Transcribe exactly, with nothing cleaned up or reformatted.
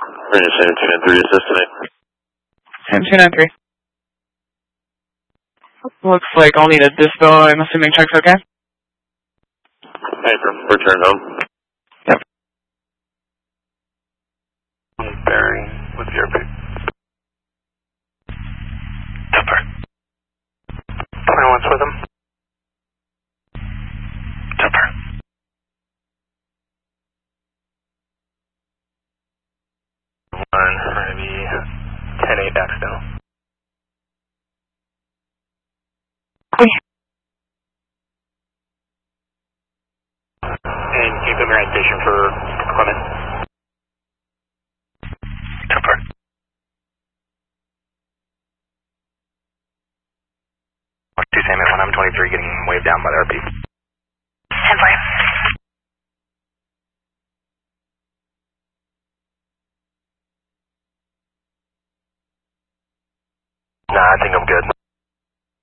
Ranger Sam two nine three, assist tonight. Sam two nine three. Looks like I'll need a dispo. I'm assuming check's okay? Hey, return home. Yep. Bearing with your pick. Tupper. twenty-one's with him. Tupper. One, we're going to be ten eight back still. And can you put me right station for Clement? Tupper. two Sam at one, I'm twenty-three getting waved down by the R P.